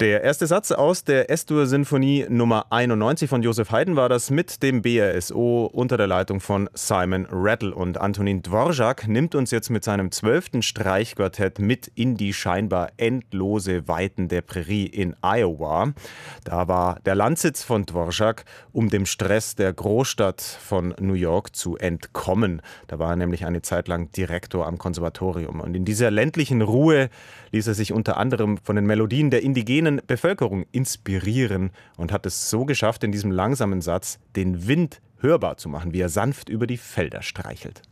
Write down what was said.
Der erste Satz aus der S-Dur-Sinfonie Nummer 91 von Joseph Haydn war das mit dem BRSO unter der Leitung von Simon Rattle. Und Antonín Dvořák nimmt uns jetzt mit seinem 12. Streichquartett mit in die scheinbar endlose Weiten der Prärie in Iowa. Da war der Landsitz von Dvořák, um dem Stress der Großstadt von New York zu entkommen. Da war er nämlich eine Zeit lang Direktor am Konservatorium. Und in dieser ländlichen Ruhe ließ er sich unter anderem von den Melodien der indigenen Bevölkerung inspirieren und hat es so geschafft, in diesem langsamen Satz den Wind hörbar zu machen, wie er sanft über die Felder streichelt.